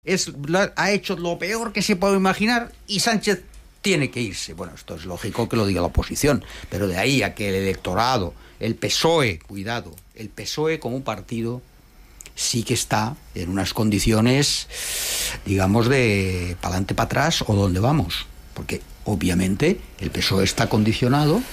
ha hecho lo peor que se puede imaginar y Sánchez tiene que irse. Bueno, esto es lógico que lo diga la oposición, pero de ahí a que el electorado, el PSOE, cuidado, el PSOE como partido sí que está en unas condiciones, digamos, de para adelante, para atrás o dónde vamos. Porque obviamente el PSOE está condicionado,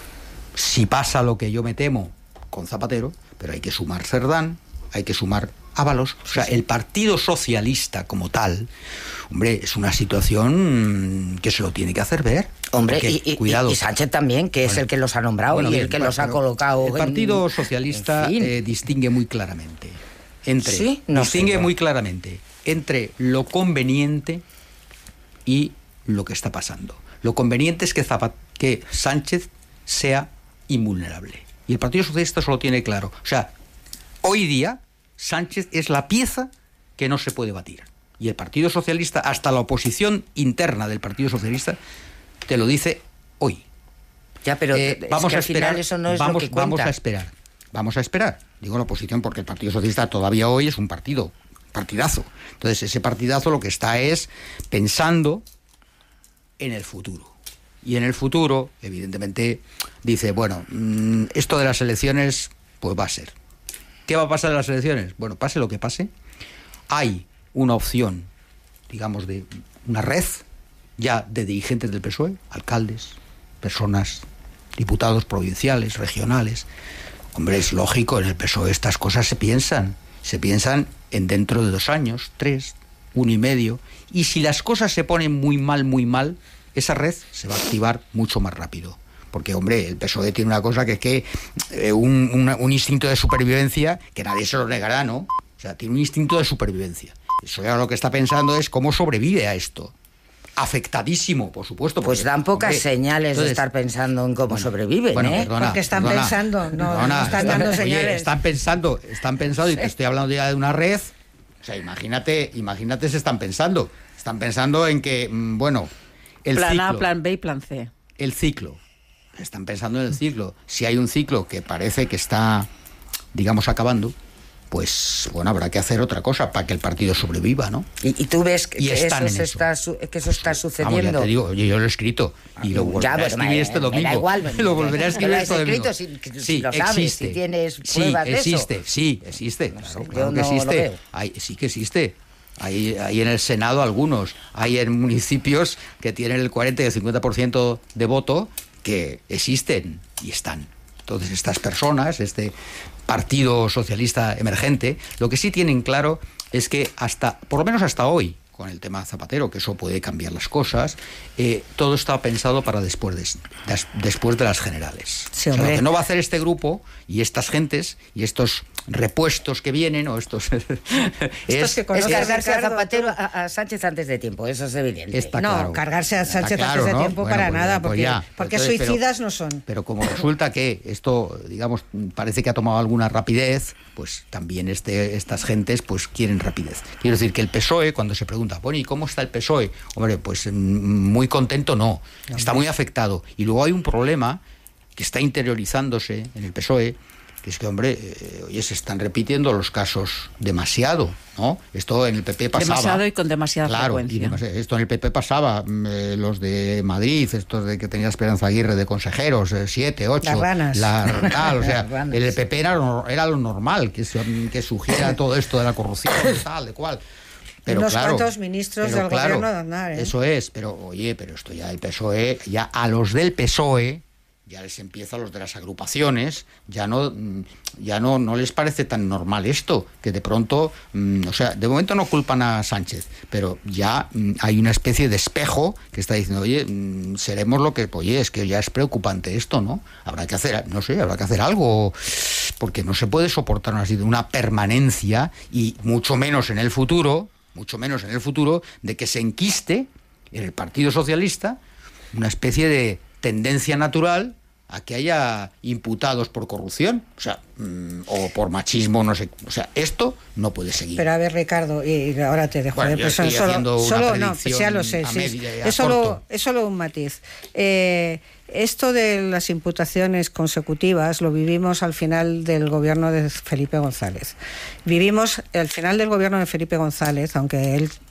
si pasa lo que yo me temo con Zapatero, pero hay que sumar Cerdán, hay que sumar Ábalos, o sea, el Partido Socialista como tal, hombre, es una situación que se lo tiene que hacer ver. Hombre, porque, cuidado. Y Sánchez también, que es el que los ha nombrado y el que los ha colocado. El Partido Socialista distingue muy claramente entre, muy claramente entre lo conveniente y lo que está pasando. Lo conveniente es que Sánchez sea invulnerable. Y el Partido Socialista eso lo tiene claro. O sea, hoy día Sánchez es la pieza que no se puede batir. Y el Partido Socialista, hasta la oposición interna del Partido Socialista, te lo dice hoy. Ya, pero vamos a esperar, al final eso no es lo que cuenta. Vamos a esperar. Digo la oposición porque el Partido Socialista todavía hoy es un partidazo. Entonces ese partidazo lo que está es pensando en el futuro. Y en el futuro, evidentemente, dice, bueno, esto de las elecciones, pues va a ser. ¿Qué va a pasar en las elecciones? Bueno, pase lo que pase, hay una opción, digamos, de una red ya de dirigentes del PSOE, alcaldes, personas, diputados provinciales, regionales. Hombre, es lógico, en el PSOE estas cosas se piensan en dentro de 2 años, 3, 1 y medio, y si las cosas se ponen muy mal, esa red se va a activar mucho más rápido. Porque, hombre, el PSOE tiene una cosa que es que un instinto de supervivencia, que nadie se lo negará, ¿no? O sea, tiene un instinto de supervivencia. Eso ya lo que está pensando es cómo sobrevive a esto. Afectadísimo, por supuesto. Pues dan pocas señales de estar pensando en cómo sobreviven, ¿eh? Perdona, porque están pensando, no están dando señales. Oye, están pensando, y te estoy hablando ya de una red. O sea, imagínate se están pensando. Están pensando en que, bueno, el plan ciclo. A, plan B y plan C. El ciclo. Están pensando en el ciclo. Si hay un ciclo que parece que está, digamos, acabando, pues, bueno, habrá que hacer otra cosa para que el partido sobreviva, ¿no? ¿Y tú ves que eso está sucediendo? Vamos, ya te digo, yo lo he escrito y lo volveré a escribir este domingo. Da igual, lo volveré a escribir este domingo. Si lo sabes, existe. Si tienes pruebas de eso. Sí, existe. No sé, claro que existe. Sí que existe. Hay en el Senado algunos, hay en municipios que tienen el 40 y el 50% de voto que existen y están. Entonces estas personas, este Partido Socialista emergente, lo que sí tienen claro es que por lo menos hasta hoy, con el tema Zapatero, que eso puede cambiar las cosas, todo está pensado para después de las generales. Sí, o sea, lo que no va a hacer este grupo y estas gentes y estos repuestos que vienen o estos es cargarse a Zapatero a Sánchez antes de tiempo, eso es evidente. No, cargarse a Sánchez antes de tiempo para nada, porque entonces, suicidas no son. Pero como resulta que esto, digamos, parece que ha tomado alguna rapidez, pues también estas gentes pues quieren rapidez. Quiero decir que el PSOE, cuando se pregunta, bueno, ¿y cómo está el PSOE? Hombre, pues muy contento no, está muy afectado. Y luego hay un problema que está interiorizándose en el PSOE, que es que, hombre, oye, se están repitiendo los casos demasiado, ¿no? Esto en el PP pasaba. Demasiado y con demasiada frecuencia. Esto en el PP pasaba, los de Madrid, estos de que tenía Esperanza Aguirre de consejeros, 7, 8. Las ranas. O sea, el PP era lo normal, que sugiera todo esto de la corrupción, de tal, de cual. Pero unos cuantos ministros del gobierno de Aznar, ¿eh? Eso es, pero esto ya el PSOE, ya a los del PSOE, ya les empieza, los de las agrupaciones, ya no les parece tan normal esto, que de pronto, o sea, de momento no culpan a Sánchez, pero ya hay una especie de espejo que está diciendo, oye, seremos lo que, oye, es que ya es preocupante esto, ¿no? Habrá que hacer algo, porque no se puede soportar una permanencia, y mucho menos en el futuro, de que se enquiste en el Partido Socialista una especie de tendencia natural a que haya imputados por corrupción, o sea, o por machismo, no sé, o sea, esto no puede seguir. Pero a ver, Ricardo, y ahora te dejo, bueno, pues ya lo sé, es solo un matiz. Esto de las imputaciones consecutivas lo vivimos al final del gobierno de Felipe González. Vivimos el final del gobierno de Felipe González, aunque él